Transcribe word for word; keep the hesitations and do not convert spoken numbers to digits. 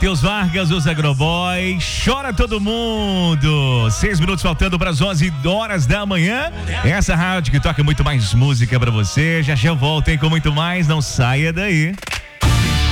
Matheus Vargas, os Agroboy, chora todo mundo. Seis minutos faltando para as onze horas da manhã. Essa rádio que toca muito mais música para você. Já já voltem com muito mais, não saia daí.